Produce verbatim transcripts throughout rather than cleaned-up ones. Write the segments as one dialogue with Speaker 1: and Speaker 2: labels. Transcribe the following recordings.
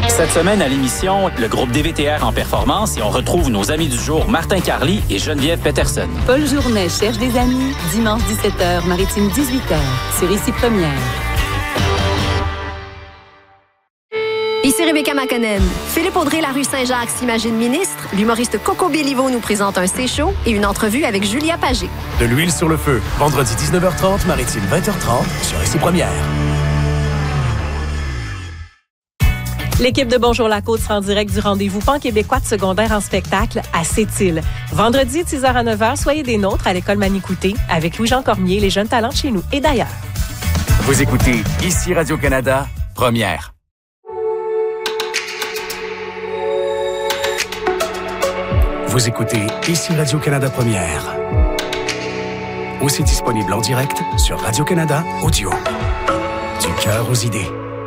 Speaker 1: Cette semaine à l'émission, le groupe D V T R en performance et on retrouve nos amis du jour Martin Carly et Geneviève Peterson.
Speaker 2: Paul Journet cherche des amis, dimanche dix-sept heures, Maritime dix-huit heures, sur Ici Première.
Speaker 3: Ici Rebecca McConnell. Philippe Audrey, la rue Saint-Jacques, s'imagine ministre. L'humoriste Coco Béliveau nous présente un C-show et une entrevue avec Julia Pagé.
Speaker 4: De l'huile sur le feu, vendredi dix-neuf heures trente, Maritime vingt heures trente, sur Ici Première.
Speaker 5: L'équipe de Bonjour la Côte sera en direct du rendez-vous pan-québécois de secondaire en spectacle à Sept-Îles. Vendredi de six heures à neuf heures, soyez des nôtres à l'école Manicouté avec Louis-Jean Cormier, les jeunes talents de chez nous et d'ailleurs.
Speaker 4: Vous écoutez Ici Radio-Canada, Première. Vous écoutez Ici Radio-Canada Première. Aussi disponible en direct sur Radio-Canada Audio. Du cœur aux idées.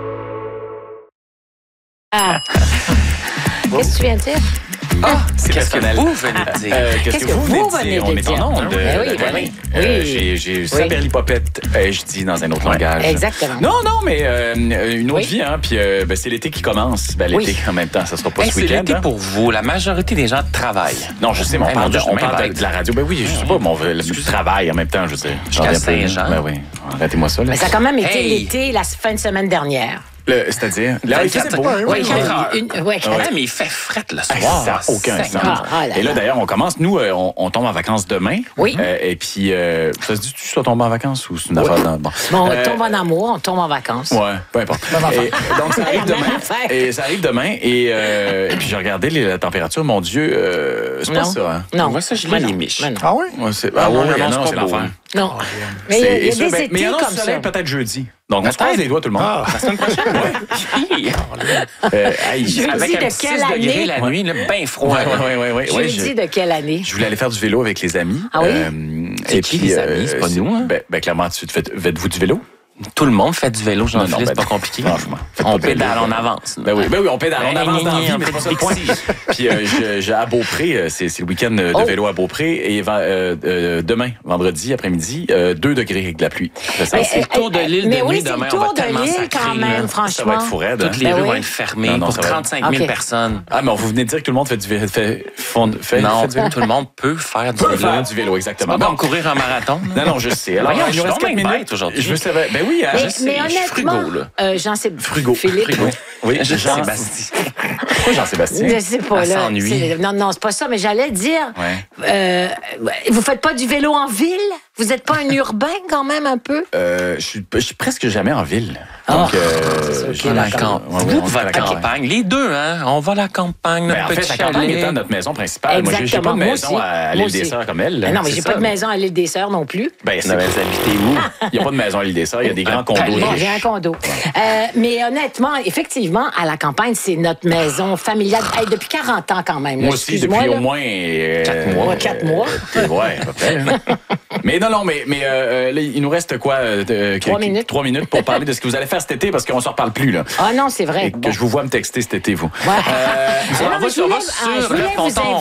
Speaker 6: Ah. Qu'est-ce que tu viens de dire?
Speaker 1: Ah, c'est
Speaker 7: Qu'est-ce que
Speaker 1: personnel.
Speaker 7: vous venez de dire?
Speaker 1: Euh, qu'est-ce,
Speaker 6: Qu'est-ce
Speaker 1: que,
Speaker 6: que
Speaker 1: vous venez
Speaker 6: vous
Speaker 1: de
Speaker 6: venez
Speaker 1: dire?
Speaker 6: de
Speaker 1: On est
Speaker 6: dire?
Speaker 1: en ondes.
Speaker 6: Ben oui,
Speaker 1: euh,
Speaker 6: ben oui.
Speaker 1: euh,
Speaker 6: Oui.
Speaker 1: J'ai, j'ai
Speaker 6: Oui.
Speaker 1: saperlipopette, euh, je dis dans un autre
Speaker 6: Ouais,
Speaker 1: langage.
Speaker 6: exactement.
Speaker 1: Non, non, mais euh, une autre
Speaker 6: Oui.
Speaker 1: vie, hein. Puis euh, ben, c'est l'été qui commence. Ben, l'été,
Speaker 6: Oui.
Speaker 1: en même temps, ça sera pas
Speaker 7: Hey,
Speaker 1: ce
Speaker 7: c'est
Speaker 1: week-end.
Speaker 7: l'été
Speaker 1: hein.
Speaker 7: pour vous. La majorité des gens travaillent.
Speaker 1: Non, je sais, mais on
Speaker 7: Hey,
Speaker 1: parle,
Speaker 7: mon
Speaker 1: de,
Speaker 7: Dieu,
Speaker 1: on
Speaker 7: je suis
Speaker 1: parle
Speaker 7: bien
Speaker 1: de,
Speaker 7: bête.
Speaker 1: de la radio. Ben oui, je sais pas, mon le travail en même temps, je veux dire.
Speaker 7: Jusqu'à
Speaker 1: J'en reviens pas.
Speaker 7: Saint-Jean.
Speaker 1: Ben oui, arrêtez-moi ça, là.
Speaker 6: Mais ça a quand même été
Speaker 7: Hey.
Speaker 6: l'été la fin de semaine dernière.
Speaker 1: Le- c'est-à-dire? Là, il fait
Speaker 7: vingt-quatre
Speaker 1: beau.
Speaker 6: Oui,
Speaker 7: vingt-quatre heures.
Speaker 6: une, ouais,
Speaker 7: Ah ouais, mais il fait fret le
Speaker 1: Hey,
Speaker 7: soir.
Speaker 1: ça n'a aucun
Speaker 7: Seigneur.
Speaker 1: sens.
Speaker 6: Ah, là,
Speaker 1: Et là,
Speaker 6: là.
Speaker 1: d'ailleurs, on commence. Nous, euh, on, on tombe en vacances demain.
Speaker 6: Oui.
Speaker 1: Euh, et puis, euh, ça se dit, tu sois tombé en vacances ou c'est une affaire dans... Bon,
Speaker 6: Bon, on
Speaker 1: Euh,
Speaker 6: tombe en amour, on tombe en vacances.
Speaker 1: Ouais, peu importe. Et, donc, ça arrive
Speaker 6: Même
Speaker 1: demain.
Speaker 6: affaire.
Speaker 1: Et ça arrive demain. Et, euh, et puis, j'ai regardé les, la température. Mon Dieu, euh, c'est pas
Speaker 6: Non.
Speaker 1: ça, hein?
Speaker 6: Non.
Speaker 7: Moi, ça, je
Speaker 6: Mais
Speaker 7: l'ai
Speaker 6: non.
Speaker 7: les miches.
Speaker 6: Mais non.
Speaker 1: Ah oui? Ouais, c'est, ah,
Speaker 7: non,
Speaker 1: ouais,
Speaker 7: non,
Speaker 1: ouais,
Speaker 7: non,
Speaker 1: non,
Speaker 7: c'est
Speaker 1: c'est
Speaker 7: pas
Speaker 1: l'enfer.
Speaker 7: beau.
Speaker 6: Non. Mais il y a,
Speaker 1: C'est-
Speaker 6: il y a
Speaker 1: et ça,
Speaker 6: des
Speaker 1: ben,
Speaker 6: étés
Speaker 1: mais il y en a
Speaker 6: comme
Speaker 1: du
Speaker 6: ça.
Speaker 1: soleil peut-être jeudi. Donc, on se croise les doigts, tout le monde.
Speaker 7: La semaine prochaine? Oui.
Speaker 1: Euh, hey,
Speaker 6: Jeudi
Speaker 7: Avec
Speaker 6: de
Speaker 7: un petit
Speaker 6: quelle
Speaker 7: six degrés
Speaker 6: année?
Speaker 7: la nuit, là, bien froid.
Speaker 1: Ouais,
Speaker 7: là.
Speaker 1: ouais, ouais, ouais, ouais,
Speaker 6: Jeudi
Speaker 1: je-
Speaker 6: de quelle année?
Speaker 1: Je voulais aller faire du vélo avec les amis.
Speaker 6: Ah oui?
Speaker 7: C'est
Speaker 1: et
Speaker 7: qui,
Speaker 1: puis,
Speaker 7: les amis? C'est pas nous, hein?
Speaker 1: Ben, ben, clairement, tu te fais, faites-vous du vélo?
Speaker 7: Tout le monde fait du vélo,
Speaker 1: Non, non,
Speaker 7: Jean-Philippe, c'est
Speaker 1: ben,
Speaker 7: pas compliqué.
Speaker 1: franchement, faites
Speaker 7: On
Speaker 1: pas de vélo,
Speaker 7: pédale, on
Speaker 1: quoi.
Speaker 7: avance.
Speaker 1: Ben oui, ben oui, on pédale, on
Speaker 7: Ben,
Speaker 1: avance dans la vie,
Speaker 7: on
Speaker 1: mais
Speaker 7: fait
Speaker 1: c'est pas ça
Speaker 7: des
Speaker 1: le point.
Speaker 7: Dixie.
Speaker 1: Puis euh, je, je- à Beaupré, euh, c'est, c'est le week-end de
Speaker 6: Oh.
Speaker 1: vélo à Beaupré, et va- euh, euh, demain, vendredi après-midi, euh, deux degrés avec de la pluie. Ça, ça,
Speaker 6: Mais,
Speaker 1: c'est-
Speaker 7: le tour de l'île
Speaker 6: mais
Speaker 7: de
Speaker 6: oui,
Speaker 7: nuit
Speaker 6: c'est
Speaker 7: demain,
Speaker 6: le
Speaker 7: on va
Speaker 6: tour de
Speaker 7: tellement
Speaker 6: l'île
Speaker 7: sacrer,
Speaker 6: quand
Speaker 7: là.
Speaker 6: même,
Speaker 1: ça va
Speaker 6: franchement.
Speaker 1: être fou raide. hein.
Speaker 7: Toutes les
Speaker 6: Ben
Speaker 7: rues
Speaker 6: oui.
Speaker 7: vont être fermées
Speaker 1: Non, non,
Speaker 7: pour
Speaker 1: ça va être-
Speaker 7: trente-cinq mille
Speaker 6: OK.
Speaker 7: personnes.
Speaker 1: Ah, mais vous venez de dire que tout le monde fait du vélo. Fait, fond- fait,
Speaker 7: Non,
Speaker 1: fait du vélo?
Speaker 7: tout le monde peut faire du
Speaker 1: Peut
Speaker 7: vélo.
Speaker 1: faire du vélo, exactement.
Speaker 7: C'est pas
Speaker 1: Bon.
Speaker 7: comme courir un marathon. là.
Speaker 1: Non, non, je sais. Alors,
Speaker 7: Voyons,
Speaker 1: il
Speaker 7: je
Speaker 1: nous
Speaker 7: suis
Speaker 1: reste
Speaker 7: donc
Speaker 1: quatre
Speaker 7: bien
Speaker 1: minutes.
Speaker 7: bête aujourd'hui.
Speaker 1: Je veux savoir. Ben oui, hein,
Speaker 6: Mais,
Speaker 1: je
Speaker 6: mais
Speaker 1: sais, je suis
Speaker 6: honnêtement,
Speaker 1: frigo, là.
Speaker 6: euh, Jean sé-
Speaker 1: Frigo.
Speaker 6: Philippe,
Speaker 1: Frigo. Oui,
Speaker 7: Je
Speaker 1: Jean-
Speaker 7: Sébastien.
Speaker 1: Pourquoi Jean-Sébastien?
Speaker 6: je sais pas
Speaker 7: Elle
Speaker 6: là.
Speaker 7: s'ennuie.
Speaker 6: c'est- Non, non, c'est pas ça. Mais j'allais dire,
Speaker 1: Ouais.
Speaker 6: euh, vous faites pas du vélo en ville? Vous êtes pas un urbain quand même un peu?
Speaker 1: Euh, je suis, je suis presque jamais en ville. Donc,
Speaker 6: Ah,
Speaker 1: euh,
Speaker 6: c'est ça, ok,
Speaker 1: je-
Speaker 7: À la
Speaker 6: d'accord.
Speaker 7: camp-
Speaker 1: Ouais, ouais,
Speaker 7: Vous,
Speaker 1: on
Speaker 7: votre
Speaker 1: va à la campagne.
Speaker 7: campagne. Les deux, hein? On va à la campagne, notre
Speaker 1: Ben, en
Speaker 7: petit
Speaker 1: fait, la campagne
Speaker 7: chalet.
Speaker 1: étant notre maison principale. Moi, j'ai- j'ai pas de
Speaker 6: Exactement, moi
Speaker 1: maison
Speaker 6: aussi.
Speaker 1: à
Speaker 6: Moi
Speaker 1: l'île des
Speaker 6: aussi.
Speaker 1: Sœurs comme elle.
Speaker 6: Ben non, mais
Speaker 1: c'est
Speaker 6: j'ai
Speaker 1: ça.
Speaker 6: pas de maison à l'île des Sœurs non plus.
Speaker 1: Ben, c'est
Speaker 7: Non, mais vous habitez où?
Speaker 1: Il n'y a pas de maison à l'île des Sœurs. Il y a des grands
Speaker 7: Un
Speaker 1: condos.
Speaker 7: palais.
Speaker 6: Bon,
Speaker 1: riches.
Speaker 6: j'ai un condo. Euh, mais honnêtement, effectivement, à la campagne, c'est notre maison familiale. Hey, depuis quarante ans quand même. là.
Speaker 1: Moi aussi,
Speaker 6: Excuse-moi,
Speaker 1: depuis
Speaker 6: là.
Speaker 1: au moins... euh,
Speaker 7: Quatre mois.
Speaker 6: Ouais, quatre mois.
Speaker 1: euh, ouais, à peu près. là. Mais non, non, mais, mais euh, là, il nous reste quoi? euh, de-
Speaker 6: Trois
Speaker 1: que-
Speaker 6: minutes.
Speaker 1: Trois minutes pour parler de ce que vous allez faire cet été, parce qu'on ne s'en reparle plus, là.
Speaker 6: Ah non, c'est vrai.
Speaker 1: Et que
Speaker 6: Bon.
Speaker 1: je vous vois me texter cet été, vous.
Speaker 6: Ouais.
Speaker 1: Euh,
Speaker 6: Ah non,
Speaker 7: on va
Speaker 6: mais je
Speaker 7: sur- on
Speaker 6: voulais,
Speaker 7: va sur
Speaker 6: ah, je voulais
Speaker 7: Répondons.
Speaker 6: vous